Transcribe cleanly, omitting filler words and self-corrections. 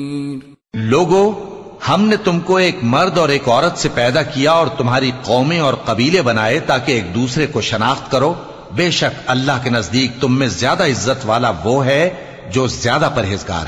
लोगो, हमने तुमको एक मर्द और एक औरत से पैदा किया और तुम्हारी कौमें और कबीले बनाए ताकि एक दूसरे को शनाख्त करो। बेशक अल्लाह के नजदीक तुम में ज्यादा इज्जत वाला वो है जो ज्यादा परहेजगार है।